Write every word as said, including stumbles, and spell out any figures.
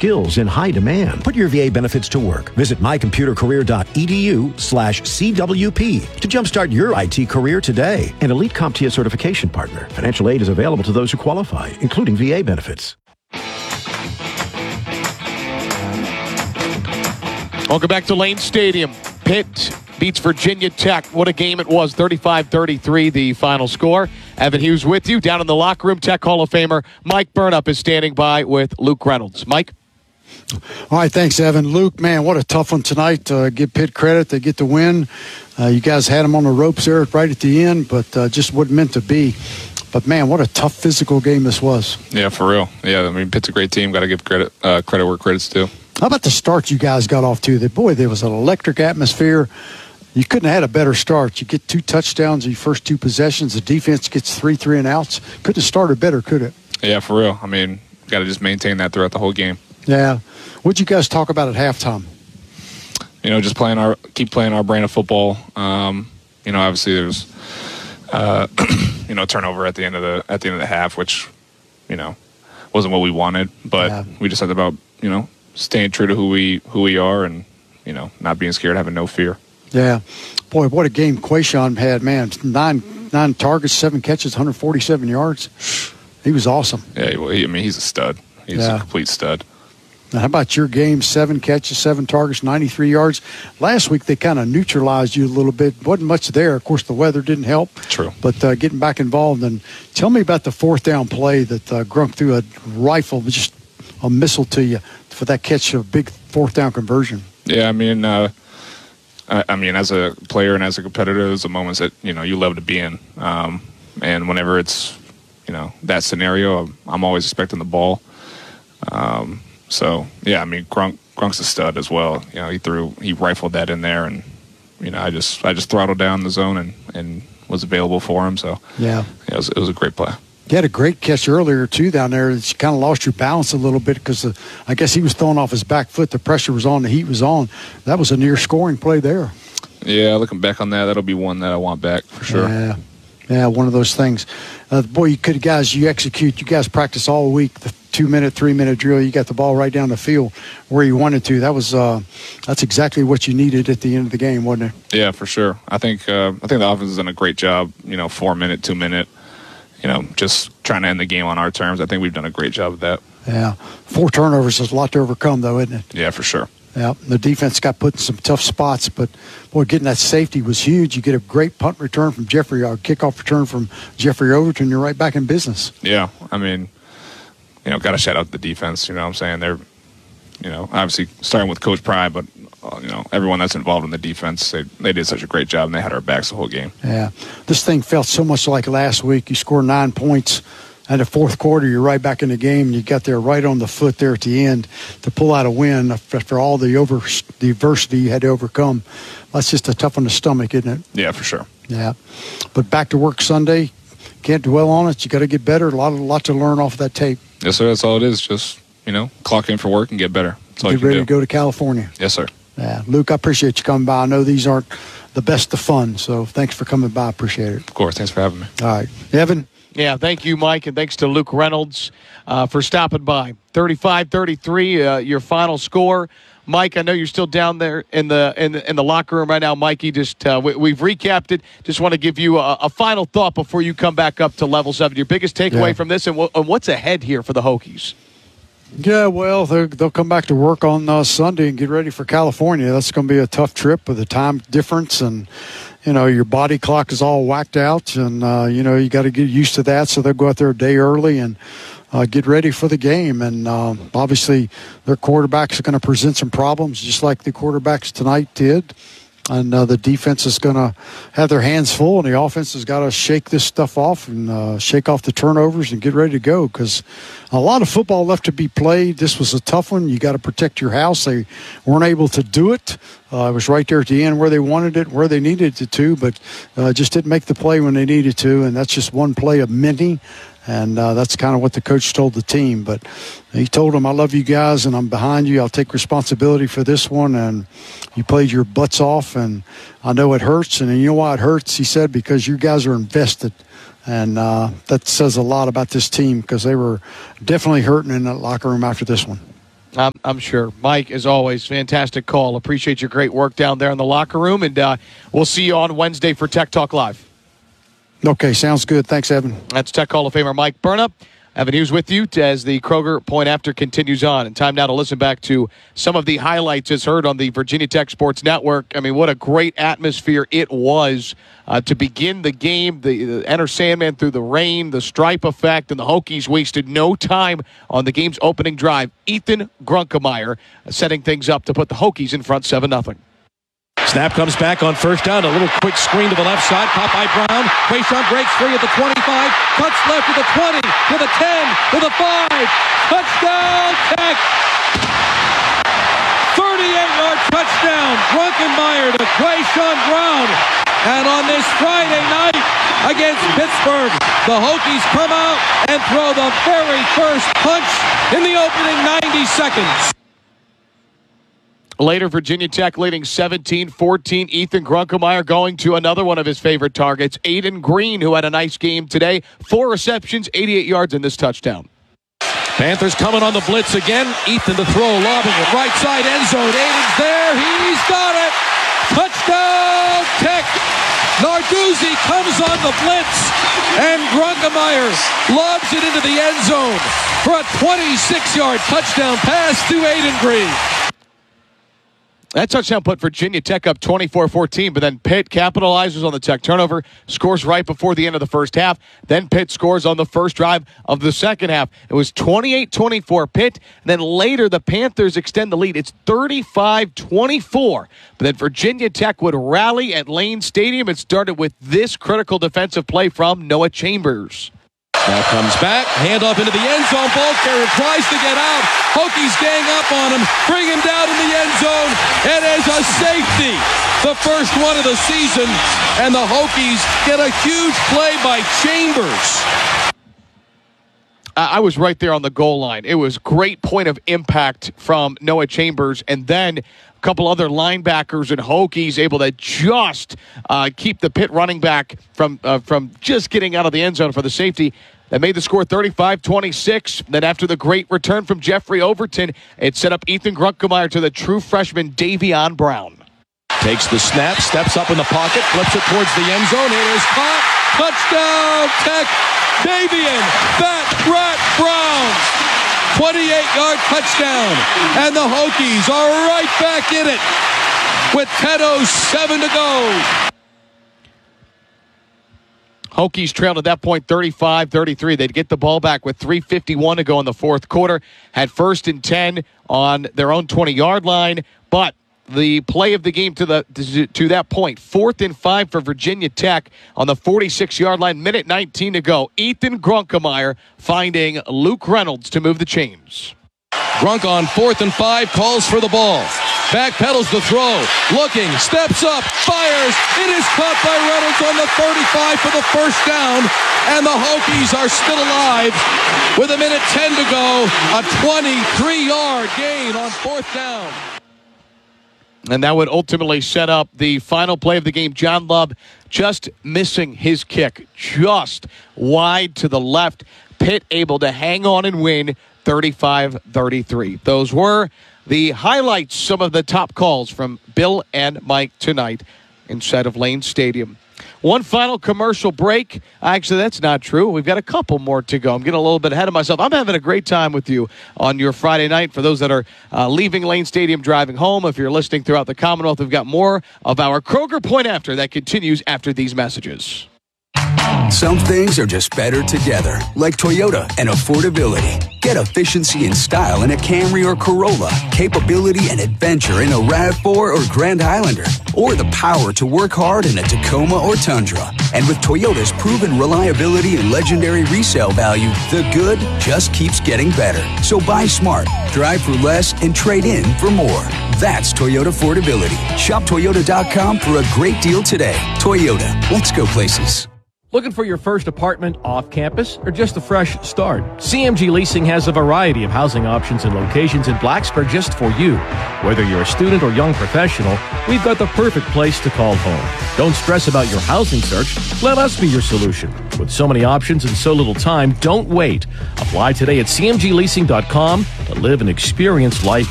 skills in high demand. Put your V A benefits to work. Visit my computer career dot e d u slash C W P to jumpstart your I T career today. An Elite CompTIA certification partner. Financial aid is available to those who qualify, including V A benefits. Welcome back to Lane Stadium. Pitt beats Virginia Tech. What a game it was. thirty-five thirty-three, the final score. Evan Hughes with you. Down in the locker room, Tech Hall of Famer Mike Burnup is standing by with Luke Reynolds. Mike? All right, thanks, Evan. Luke, man, what a tough one tonight. Uh, give Pitt credit. They get the win. Uh, you guys had them on the ropes there right at the end, but uh, just wasn't meant to be. But, man, what a tough physical game this was. Yeah, for real. Yeah, I mean, Pitt's a great team. Got to give credit uh, credit where credit's due. How about the start you guys got off to? That boy, there was an electric atmosphere. You couldn't have had a better start. You get two touchdowns in your first two possessions. The defense gets three three and outs. Couldn't have started better, could it? Yeah, for real. I mean, got to just maintain that throughout the whole game. Yeah. What'd you guys talk about at halftime? You know, just playing our keep playing our brand of football. Um, you know, obviously there's uh, you know turnover at the end of the at the end of the half, which you know wasn't what we wanted, but yeah. we just had about you know. staying true to who we who we are and, you know, not being scared, having no fear. Yeah. Boy, what a game Quayshawn had, man. Nine nine targets, seven catches, one hundred forty-seven yards. He was awesome. Yeah, he, I mean, he's a stud. He's yeah. a complete stud. Now, how about your game? Seven catches, seven targets, ninety-three yards. Last week they kind of neutralized you a little bit. Wasn't much there. Of course, the weather didn't help. True. But uh, getting back involved. And tell me about the fourth down play that uh, Grunk threw a rifle, just a missile to you for that catch of a big fourth down conversion. Yeah, I mean, uh, I, I mean, as a player and as a competitor, there's the moments that, you know, you love to be in. Um, and whenever it's, you know, that scenario, I'm, I'm always expecting the ball. Um, so, yeah, I mean, Grunk, Grunk's a stud as well. You know, he threw, he rifled that in there, and, you know, I just I just throttled down the zone and, and was available for him. So, yeah, yeah it, was, it was a great play. You had a great catch earlier, too, down there. You kind of lost your balance a little bit because uh, I guess he was throwing off his back foot. The pressure was on. The heat was on. That was a near-scoring play there. Yeah, looking back on that, that'll be one that I want back for sure. Yeah, yeah, one of those things. Uh, boy, you could, guys, you execute. You guys practice all week, the two-minute, three-minute drill. You got the ball right down the field where you wanted to. That was uh, that's exactly what you needed at the end of the game, wasn't it? Yeah, for sure. I think uh, I think the offense has done a great job, you know, four-minute, two-minute. You know, just trying to end the game on our terms. I think we've done a great job of that. Yeah. Four turnovers is a lot to overcome, though, isn't it? Yeah, for sure. Yeah. The defense got put in some tough spots, but, boy, getting that safety was huge. You get a great punt return from Jeffrey, or kickoff return from Jeffrey Overton. You're right back in business. Yeah. I mean, you know, got to shout out the defense. You know what I'm saying? They're, you know, obviously starting with Coach Pride, but you know, everyone that's involved in the defense, they, they did such a great job, and they had our backs the whole game. Yeah. This thing felt so much like last week. You scored nine points in the fourth quarter. You're right back in the game. You got there right on the foot there at the end to pull out a win after all the over the adversity you had to overcome. That's just a tough on the stomach, isn't it? Yeah, for sure. Yeah. But back to work Sunday. Can't dwell on it. You got to get better. A lot, a lot to learn off of that tape. Yes, sir. That's all it is. Just, you know, clock in for work and get better. That's all get you can ready do. to go to California. Yes, sir. Yeah, Luke, I appreciate you coming by. I know these aren't the best of fun, so thanks for coming by. I appreciate it. Of course. Thanks for having me. All right. Evan? Yeah, thank you, Mike, and thanks to Luke Reynolds uh, for stopping by. thirty-five thirty-three, uh, your final score. Mike, I know you're still down there in the in the, in the locker room right now. Mikey, just uh, we, we've recapped it. Just want to give you a, a final thought before you come back up to level seven. Your biggest takeaway yeah. from this, and, w- and what's ahead here for the Hokies? Yeah, well, they'll come back to work on uh, Sunday and get ready for California. That's going to be a tough trip with the time difference, and you know your body clock is all whacked out, and uh, you know you got to get used to that. So they'll go out there a day early and uh, get ready for the game. And uh, obviously, their quarterbacks are going to present some problems, just like the quarterbacks tonight did. And uh, the defense is going to have their hands full, and the offense has got to shake this stuff off and uh, shake off the turnovers and get ready to go, because a lot of football left to be played. This was a tough one. You got to protect your house. They weren't able to do it. Uh, it was right there at the end where they wanted it, where they needed it to, but uh, just didn't make the play when they needed to, and that's just one play of many. And uh, that's kind of what the coach told the team. But he told them, I love you guys, and I'm behind you. I'll take responsibility for this one. And you played your butts off, and I know it hurts. And you know why it hurts, he said, because you guys are invested. And uh, that says a lot about this team, because they were definitely hurting in that locker room after this one. I'm, I'm sure. Mike, as always, fantastic call. Appreciate your great work down there in the locker room, and uh, we'll see you on Wednesday for Tech Talk Live. Okay, sounds good. Thanks, Evan. That's Tech Hall of Famer Mike Burnop. Evan Hughes with you as the Kroger Point After continues on. And time now to listen back to some of the highlights as heard on the Virginia Tech Sports Network. I mean, what a great atmosphere it was uh, to begin the game. The, the Enter Sandman through the rain, the stripe effect, and the Hokies wasted no time on the game's opening drive. Ethan Grunkemeyer setting things up to put the Hokies in front seven nothing. Snap comes back on first down. A little quick screen to the left side. Caught by Brown. Quayshawn breaks free at the twenty-five. Cuts left to the twenty. To the ten. To the five. Touchdown, Tech! thirty-eight-yard touchdown. Grunkemeyer to Quayshawn Brown. And on this Friday night against Pittsburgh, the Hokies come out and throw the very first punch in the opening ninety seconds. Later, Virginia Tech leading seventeen fourteen. Ethan Grunkemeyer going to another one of his favorite targets, Aiden Green, who had a nice game today. Four receptions, eighty-eight yards in this touchdown. Panthers coming on the blitz again. Ethan to throw, lobbing it. Right side end zone. Aiden's there. He's got it. Touchdown, Tech. Narduzzi comes on the blitz, and Grunkemeyer lobs it into the end zone for a twenty-six-yard touchdown pass to Aiden Green. That touchdown put Virginia Tech up twenty-four fourteen, but then Pitt capitalizes on the Tech turnover, scores right before the end of the first half. Then Pitt scores on the first drive of the second half. It was twenty-eight twenty-four Pitt. And then later, the Panthers extend the lead. It's thirty-five twenty-four. But then Virginia Tech would rally at Lane Stadium. It started with this critical defensive play from Noah Chambers. Now comes back, handoff into the end zone. Ball carrier tries to get out. Hokies gang up on him, bring him down in the end zone. It is a safety, the first one of the season, and the Hokies get a huge play by Chambers. I was right there on the goal line. It was great point of impact from Noah Chambers, and then a couple other linebackers and Hokies able to just uh, keep the Pitt running back from uh, from just getting out of the end zone for the safety. That made the score thirty-five twenty-six. Then after the great return from Jeffrey Overton, it set up Ethan Grunkemeyer to the true freshman Davion Brown. Takes the snap, steps up in the pocket, flips it towards the end zone. It is caught. Touchdown, Tech. Davion Fat Rat Brown. twenty-eight-yard touchdown. And the Hokies are right back in it with ten oh seven to go. Hokies trailed at that point thirty-five thirty-three. They'd get the ball back with three fifty-one to go in the fourth quarter. Had first and ten on their own twenty-yard line, but the play of the game to the to, to that point, fourth and five for Virginia Tech on the forty-six-yard line, minute nineteen to go. Ethan Grunkemeyer finding Luke Reynolds to move the chains. Grunk on fourth and five, calls for the ball. Backpedals the throw. Looking, steps up, fires. It is caught by Reynolds on the thirty-five for the first down. And the Hokies are still alive with a minute ten to go. A twenty-three-yard gain on fourth down. And that would ultimately set up the final play of the game. John Love just missing his kick, just wide to the left. Pitt able to hang on and win thirty-five thirty-three. Those were the highlights, some of the top calls from Bill and Mike tonight inside of Lane Stadium. One final commercial break. Actually, that's not true. We've got a couple more to go. I'm getting a little bit ahead of myself. I'm having a great time with you on your Friday night. For those that are uh, leaving Lane Stadium, driving home, if you're listening throughout the Commonwealth, we've got more of our Kroger Point After that continues after these messages. Some things are just better together, like Toyota and affordability. Get efficiency and style in a Camry or Corolla, capability and adventure in a RAV four or Grand Highlander, or the power to work hard in a Tacoma or Tundra. And with Toyota's proven reliability and legendary resale value, the good just keeps getting better. So buy smart, drive for less, and trade in for more. That's Toyota affordability. Shop Toyota dot com for a great deal today. Toyota, let's go places. Looking for your first apartment off campus or just a fresh start? C M G Leasing has a variety of housing options and locations in Blacksburg just for you. Whether you're a student or young professional, we've got the perfect place to call home. Don't stress about your housing search. Let us be your solution. With so many options and so little time, don't wait. Apply today at c m g leasing dot com to live and experience life